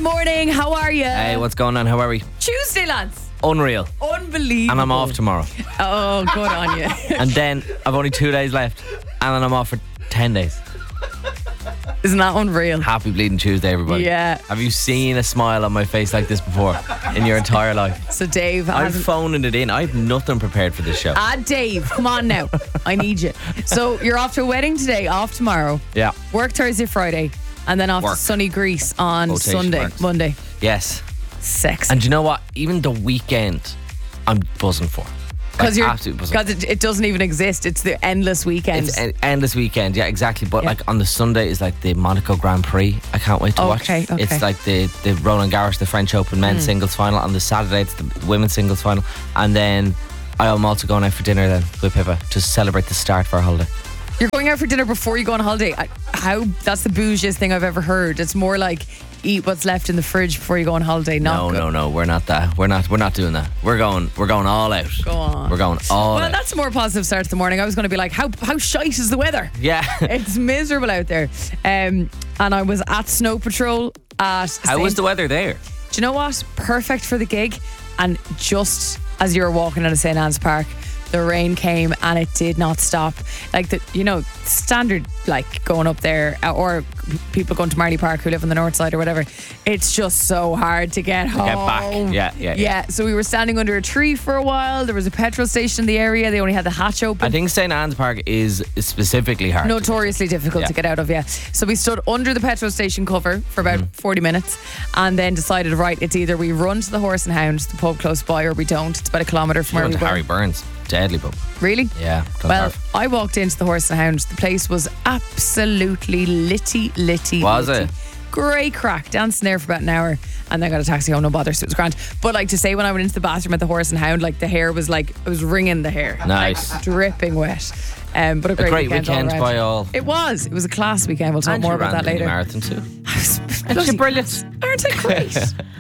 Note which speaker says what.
Speaker 1: morning. How are you?
Speaker 2: Hey, what's going on? How are we?
Speaker 1: Tuesday, lads.
Speaker 2: Unreal.
Speaker 1: Unbelievable.
Speaker 2: And I'm off tomorrow.
Speaker 1: Oh, good on you.
Speaker 2: And then I've only 2 days left. And then I'm off for 10 days.
Speaker 1: Isn't that unreal?
Speaker 2: Happy Bleeding Tuesday, everybody.
Speaker 1: Yeah.
Speaker 2: Have you seen a smile on my face like this before in your entire life?
Speaker 1: So Dave
Speaker 2: I'm
Speaker 1: hasn't...
Speaker 2: phoning it in. I have nothing prepared for this show.
Speaker 1: Dave, come on now. I need you. So you're off to a wedding today, off tomorrow.
Speaker 2: Yeah.
Speaker 1: Work Thursday, Friday. And then off to
Speaker 2: Work.
Speaker 1: sunny Greece on
Speaker 2: Quotation
Speaker 1: Sunday,
Speaker 2: marks.
Speaker 1: Monday.
Speaker 2: Yes.
Speaker 1: Sexy.
Speaker 2: And do you know what? Even the weekend, I'm buzzing for.
Speaker 1: Because
Speaker 2: absolutely buzzing.
Speaker 1: Because it doesn't even exist. It's the endless weekend.
Speaker 2: It's an endless weekend, yeah, exactly. But
Speaker 1: Yeah.
Speaker 2: like on the Sunday is like the Monaco Grand Prix. I can't wait to watch.
Speaker 1: Okay.
Speaker 2: It's like the Roland Garros, the French Open men's singles final. On the Saturday, it's the women's singles final. And then I'm also going out for dinner then with Pippa to celebrate the start of our holiday.
Speaker 1: You're going out for dinner before you go on holiday. That's the bougiest thing I've ever heard. It's more like eat what's left in the fridge before you go on holiday.
Speaker 2: No, we're not that. We're not doing that. We're going all out.
Speaker 1: Go on.
Speaker 2: We're going all out.
Speaker 1: Well, that's a more positive start to the morning. I was going to be like, how shite is the weather?
Speaker 2: Yeah.
Speaker 1: It's miserable out there. And I was at Snow Patrol at
Speaker 2: How was the weather there?
Speaker 1: Do you know what? Perfect for the gig. And just as you were walking out of St. Anne's Park, the rain came and it did not stop. Like standard, like going up there, or people going to Marley Park who live on the north side or whatever. It's just so hard to get home.
Speaker 2: Get back. Yeah.
Speaker 1: So we were standing under a tree for a while. There was a petrol station in the area. They only had the hatch open.
Speaker 2: I think St. Anne's Park is specifically hard.
Speaker 1: Notoriously difficult to get out of, yeah. So we stood under the petrol station cover for about 40 minutes and then decided, right, it's either we run to the Horse and Hound, the pub close by, or we don't. It's about a kilometre from where we
Speaker 2: to
Speaker 1: were.
Speaker 2: Harry Burns. Deadly pub.
Speaker 1: Really?
Speaker 2: Yeah.
Speaker 1: Well, I walked into the Horse and Hound. The place was absolutely litty.
Speaker 2: Was it?
Speaker 1: Great crack. Dancing there for about an hour and then got a taxi home, no bother, so it was grand. But like to say, when I went into the bathroom at the Horse and Hound, like the hair was like, it was wringing the hair.
Speaker 2: Nice.
Speaker 1: Like, dripping wet. But a great
Speaker 2: weekend
Speaker 1: all
Speaker 2: by
Speaker 1: around.
Speaker 2: all.
Speaker 1: It was a class weekend. We'll talk
Speaker 2: And
Speaker 1: more
Speaker 2: you
Speaker 1: about
Speaker 2: ran
Speaker 1: that
Speaker 2: the
Speaker 1: later.
Speaker 2: marathon too.
Speaker 1: Bloody
Speaker 2: Brilliant.
Speaker 1: Aren't I great?